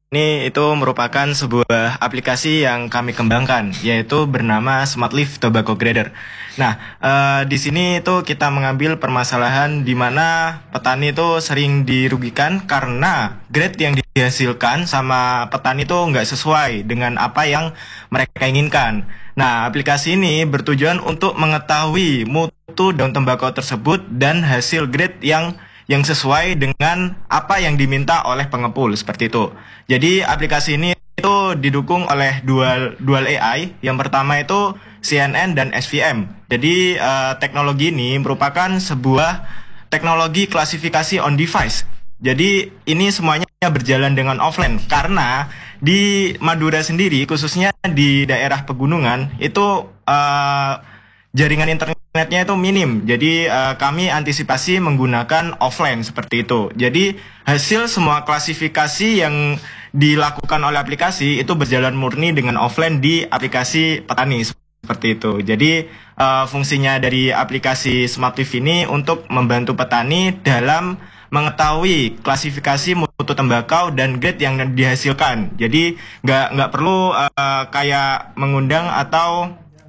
Ini itu merupakan sebuah aplikasi yang kami kembangkan, yaitu bernama Smart Leaf Tobacco Grader. Nah, di sini itu kita mengambil permasalahan di mana petani itu sering dirugikan karena grade yang dihasilkan sama petani itu nggak sesuai dengan apa yang mereka inginkan. Nah, aplikasi ini bertujuan untuk mengetahui mutu daun tembakau tersebut dan hasil grade yang sesuai dengan apa yang diminta oleh pengepul seperti itu. Jadi aplikasi ini itu didukung oleh dual AI. Yang pertama itu CNN dan SVM. Jadi teknologi ini merupakan sebuah teknologi klasifikasi on device. Jadi ini semuanya berjalan dengan offline karena di Madura sendiri khususnya di daerah pegunungan itu jaringan internetnya itu minim. Jadi kami antisipasi menggunakan offline seperti itu. Jadi hasil semua klasifikasi yang dilakukan oleh aplikasi itu berjalan murni dengan offline di aplikasi petani seperti itu. Jadi fungsinya dari aplikasi Smart Leaf ini untuk membantu petani dalam mengetahui klasifikasi mutu tembakau dan grade yang dihasilkan. Jadi nggak perlu kayak mengundang atau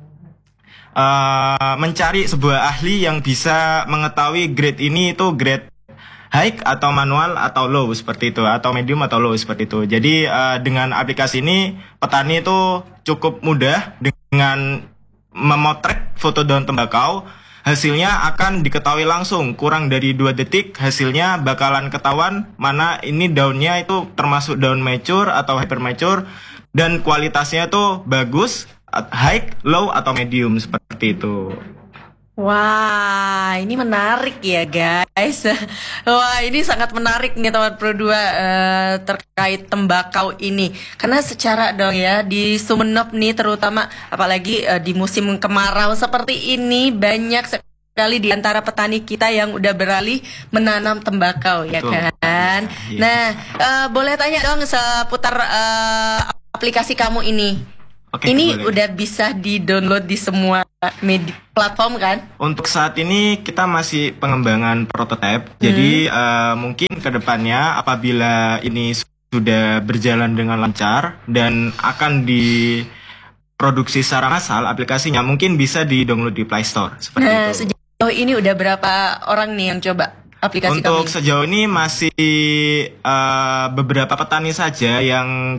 mencari sebuah ahli yang bisa mengetahui grade ini itu grade high atau manual atau low seperti itu, atau medium atau low seperti itu. Jadi dengan aplikasi ini petani itu cukup mudah dengan memotret foto daun tembakau, hasilnya akan diketahui langsung, kurang dari 2 detik hasilnya bakalan ketahuan mana ini daunnya itu termasuk daun mature atau hyper mature dan kualitasnya itu bagus, high, low, atau medium seperti itu. Wah, ini menarik ya guys. Wah, ini sangat menarik nih teman Pro 2 terkait tembakau ini. Karena secara dong ya di Sumeneb nih terutama apalagi di musim kemarau seperti ini banyak sekali di antara petani kita yang udah beralih menanam tembakau ya Betul. kan. Iya. Nah, boleh tanya dong seputar aplikasi kamu ini. Oke, Ini boleh. udah bisa di-download di semua platform kan? Untuk saat ini kita masih pengembangan prototipe. Jadi mungkin ke depannya apabila ini sudah berjalan dengan lancar dan akan diproduksi secara massal aplikasinya mungkin bisa di-download di Play Store seperti Nah, itu. sejauh ini udah berapa orang nih yang coba aplikasi kamu Untuk ini? sejauh ini masih beberapa petani saja yang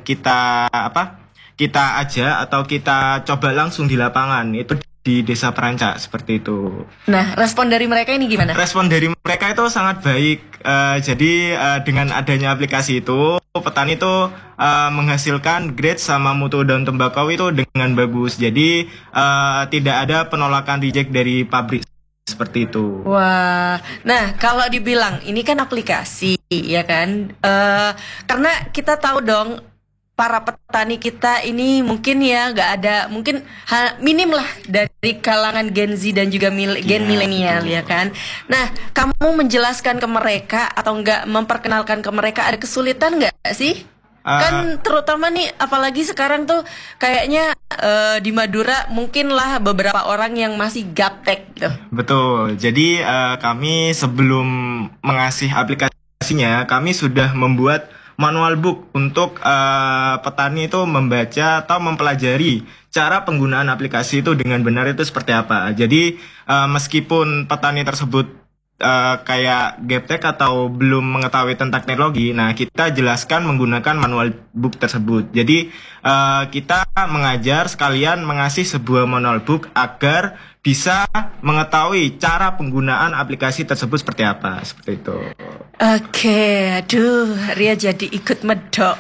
kita ajak atau kita coba langsung di lapangan itu di Desa Perancak seperti itu. Nah, respon dari mereka ini gimana? Respon dari mereka itu sangat baik. Jadi dengan adanya aplikasi itu petani itu menghasilkan grade sama mutu daun tembakau itu dengan bagus. Jadi tidak ada penolakan reject dari pabrik seperti itu. Wah, nah kalau dibilang ini kan aplikasi ya kan, karena kita tahu dong para petani kita ini mungkin ya nggak ada mungkin minim lah dari kalangan Gen Z dan juga Gen milenial ya kan. Nah, kamu menjelaskan ke mereka atau nggak memperkenalkan ke mereka ada kesulitan nggak sih? Kan terutama nih apalagi sekarang tuh kayaknya di Madura mungkin lah beberapa orang yang masih gaptek gitu. Betul. Jadi kami sebelum mengasih aplikasinya, kami sudah membuat manual book untuk petani itu membaca atau mempelajari cara penggunaan aplikasi itu dengan benar itu seperti apa. Jadi meskipun petani tersebut kayak gaptek atau belum mengetahui tentang teknologi, nah kita jelaskan menggunakan manual book tersebut. Jadi kita mengajar sekalian mengasih sebuah manual book agar bisa mengetahui cara penggunaan aplikasi tersebut seperti apa, seperti itu. Oke, aduh, Ria jadi ikut medok.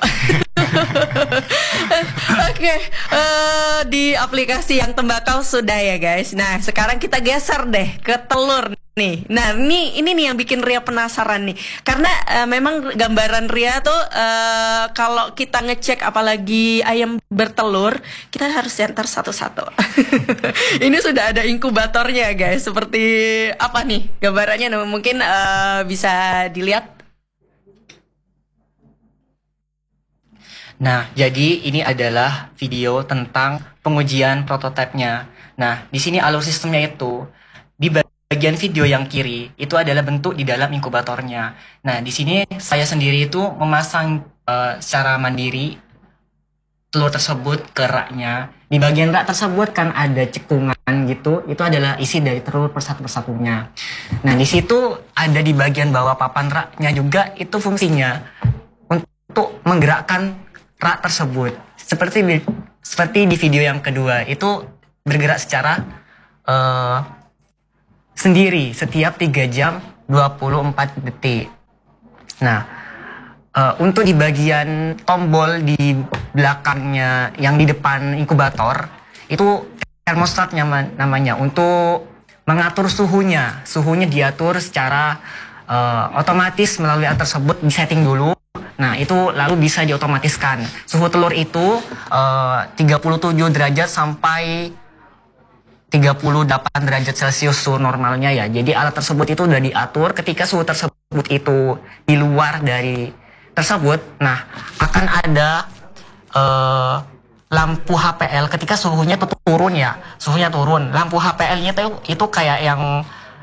Oke, di aplikasi yang tembakau sudah ya guys. Nah, sekarang kita geser deh ke telur nih. Nah, ini nih yang bikin Ria penasaran nih. Karena memang gambaran Ria tuh kalau kita ngecek apalagi ayam bertelur, kita harus enter satu-satu. Ini sudah ada inkubatornya guys. Seperti apa nih gambarannya? Nah, mungkin bisa dilihat. Nah, jadi ini adalah video tentang pengujian prototipenya. Nah, di sini alur sistemnya itu di bagian video yang kiri itu adalah bentuk di dalam inkubatornya. Nah, di sini saya sendiri itu memasang secara mandiri telur tersebut ke raknya. Di bagian rak tersebut kan ada cekungan gitu, itu adalah isi dari telur persatunya. Nah di situ ada di bagian bawah papan raknya juga, itu fungsinya untuk menggerakkan rak tersebut. Seperti di video yang kedua, itu bergerak secara sendiri setiap 3 jam 24 detik. Nah, untuk di bagian tombol di belakangnya yang di depan inkubator itu termostat namanya, untuk mengatur suhunya. Suhunya diatur secara otomatis melalui alat tersebut, disetting dulu. Nah itu lalu bisa diotomatiskan. Suhu telur itu 37 derajat sampai 38 derajat Celcius suhu normalnya ya. Jadi alat tersebut itu udah diatur. Ketika suhu tersebut itu di luar dari tersebut, nah akan ada lampu HPL ketika suhunya turun ya, suhunya turun. Lampu HPL-nya itu kayak yang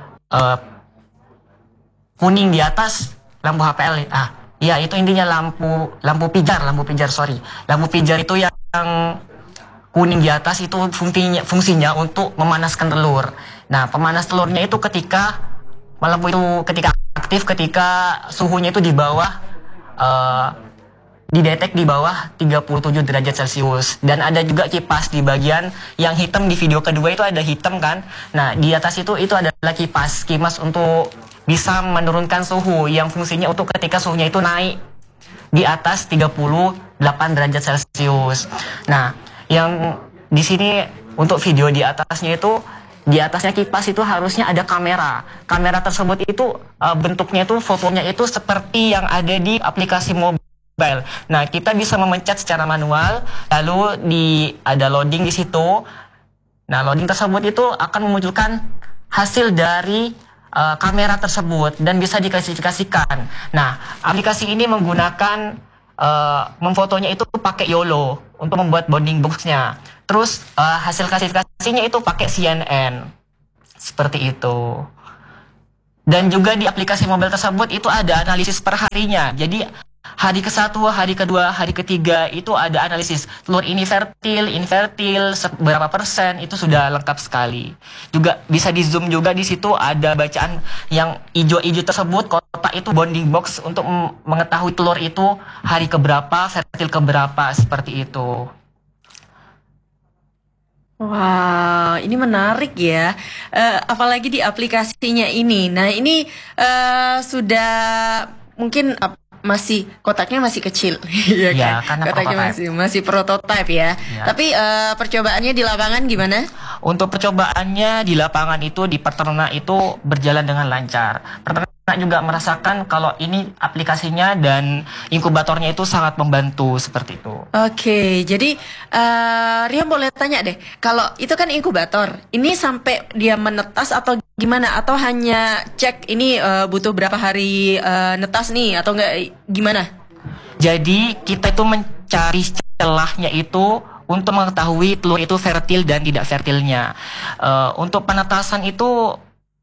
kuning di atas, lampu HPL. Ya itu intinya lampu pijar, sorry. Lampu pijar itu yang kuning di atas itu fungsinya untuk memanaskan telur. Nah pemanas telurnya itu ketika lampu itu ketika aktif, ketika suhunya itu di bawah didetek di bawah 37 derajat Celcius. Dan ada juga kipas di bagian yang hitam di video kedua, itu ada hitam kan. Nah di atas itu adalah kipas untuk bisa menurunkan suhu, yang fungsinya untuk ketika suhunya itu naik di atas 38 derajat Celcius. Nah yang di sini untuk video di atasnya itu, di atasnya kipas itu harusnya ada kamera. Kamera tersebut itu bentuknya itu, fotonya itu seperti yang ada di aplikasi mobile. Nah, kita bisa memencet secara manual, lalu ada loading di situ. Nah, loading tersebut itu akan memunculkan hasil dari kamera tersebut dan bisa diklasifikasikan. Nah, aplikasi ini menggunakan memfotonya itu pakai YOLO untuk membuat bounding box-nya. Terus hasil klasifikasinya itu pakai CNN. Seperti itu. Dan juga di aplikasi mobile tersebut itu ada analisis per harinya. Jadi hari ke-1, hari kedua, hari ketiga itu ada analisis telur ini fertil, infertil, berapa persen, itu sudah lengkap sekali. Juga bisa di zoom juga, di situ ada bacaan yang hijau-hijau tersebut, kotak itu bounding box untuk mengetahui telur itu hari keberapa, fertil keberapa, seperti itu. Wow, ini menarik ya. Apalagi di aplikasinya ini. Nah, ini sudah mungkin masih kotaknya masih kecil, ya kan? Ya, karena kotaknya masih prototipe ya. Tapi percobaannya di lapangan gimana? Untuk percobaannya di lapangan itu, di peternak itu berjalan dengan lancar. Peternak juga merasakan kalau ini aplikasinya dan inkubatornya itu sangat membantu, seperti itu. Oke, jadi Ria boleh tanya deh, kalau itu kan inkubator, ini sampai dia menetas atau gimana? Atau hanya cek ini butuh berapa hari netas nih, atau enggak gimana? Jadi kita itu mencari celahnya itu untuk mengetahui telur itu fertil dan tidak fertilnya. Untuk penetasan itu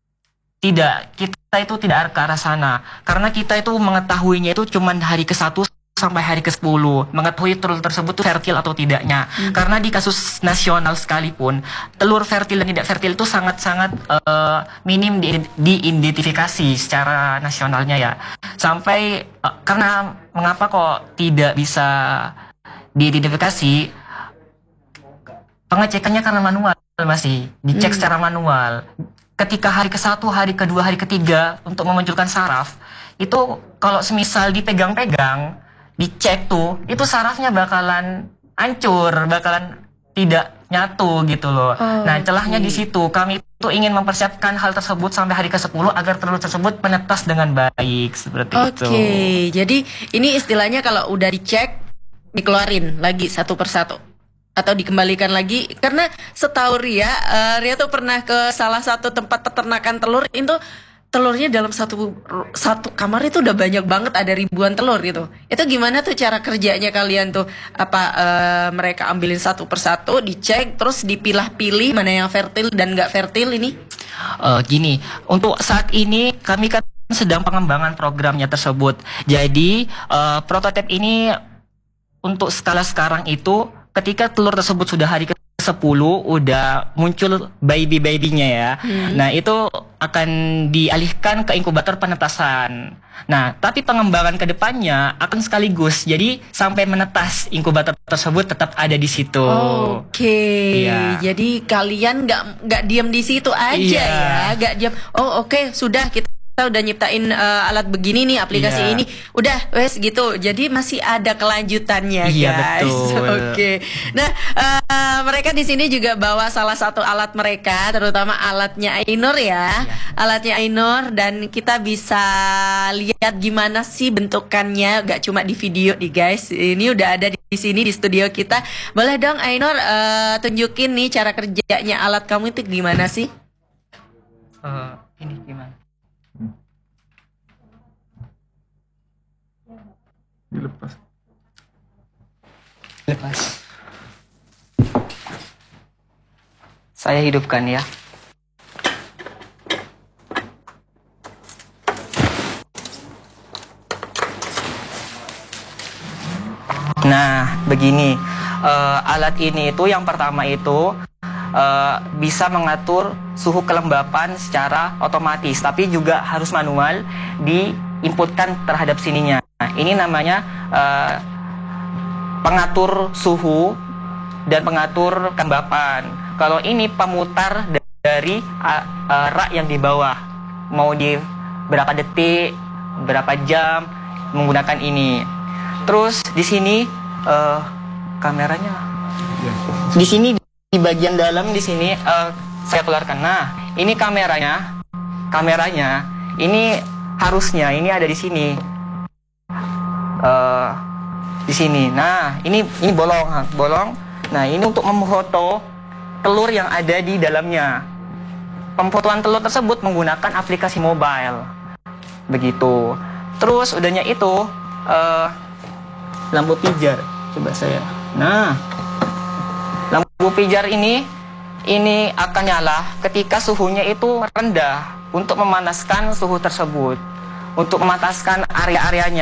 kita itu tidak ke arah sana, karena kita itu mengetahuinya itu cuma hari ke-1 sampai hari ke-10, mengetahui telur tersebut itu fertil atau tidaknya. Karena di kasus nasional sekalipun, telur fertil dan tidak fertil itu sangat-sangat minim diidentifikasi secara nasionalnya ya. Sampai karena mengapa kok tidak bisa diidentifikasi, pengecekannya karena manual, masih dicek secara manual. Ketika hari ke-1, hari kedua, hari ketiga untuk memunculkan saraf, itu kalau semisal dipegang-pegang, dicek tuh, itu sarafnya bakalan hancur, bakalan tidak nyatu gitu loh. Nah, celahnya di situ. Kami itu ingin mempersiapkan hal tersebut sampai hari ke-10 agar telur tersebut menetas dengan baik, seperti itu. Oke, jadi ini istilahnya kalau udah dicek, dikeluarin lagi satu persatu. Atau dikembalikan lagi, karena setahu Ria tuh pernah ke salah satu tempat peternakan telur, itu telurnya dalam satu kamar itu udah banyak banget, ada ribuan telur gitu. Itu gimana tuh cara kerjanya kalian tuh? Apa mereka ambilin satu persatu, dicek, terus dipilah-pilih mana yang fertil dan nggak fertil ini? Gini, untuk saat ini kami kan sedang pengembangan programnya tersebut. Jadi prototipe ini untuk skala sekarang itu ketika telur tersebut sudah hari ke-10 udah muncul baby-babynya ya. Nah, itu akan dialihkan ke inkubator penetasan. Nah, tapi pengembangan ke depannya akan sekaligus. Jadi sampai menetas inkubator tersebut tetap ada di situ. Oke, Iya. jadi kalian nggak diam di situ aja Iya. ya, nggak diam. Oh oke, sudah kita udah nyiptain alat begini nih, aplikasi Iya. ini, udah wes gitu. Jadi masih ada kelanjutannya, Iya, guys. betul. Oke. Nah, mereka di sini juga bawa salah satu alat mereka, terutama alatnya Ainur ya, alatnya Ainur, dan kita bisa lihat gimana sih bentukannya, gak cuma di video nih guys. Ini udah ada di sini di studio kita. Boleh dong Ainur tunjukin nih cara kerjanya alat kamu itu gimana sih? Ini gimana? Dilepas. Lepas. Saya hidupkan ya. Nah, begini. Alat ini itu yang pertama itu bisa mengatur suhu kelembapan secara otomatis, tapi juga harus manual diinputkan terhadap sininya. Nah, ini namanya pengatur suhu dan pengatur kelembapan. Kalau ini pemutar dari rak yang di bawah, mau di berapa detik, berapa jam menggunakan ini. Terus di sini kameranya, di sini di bagian dalam di sini saya keluarkan. Nah, ini kameranya, ini harusnya ini ada di sini, di sini. Nah, ini bolong. Nah, ini untuk memfoto telur yang ada di dalamnya. Pemfotoan telur tersebut menggunakan aplikasi mobile, begitu. Terus udahnya itu lampu pijar, coba saya. Nah, lampu pijar ini akan nyala ketika suhunya itu rendah untuk memanaskan suhu tersebut, untuk memanaskan area-areanya.